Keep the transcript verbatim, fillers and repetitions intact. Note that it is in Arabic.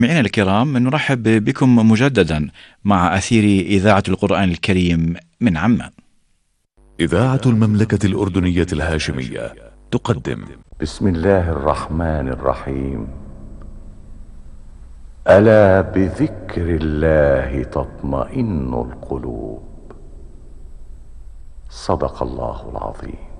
مستمعينا الكرام، نرحب بكم مجددا مع أثير إذاعة القرآن الكريم من عمان. إذاعة المملكة الأردنية الهاشمية تقدم بسم الله الرحمن الرحيم. ألا بذكر الله تطمئن القلوب. صدق الله العظيم.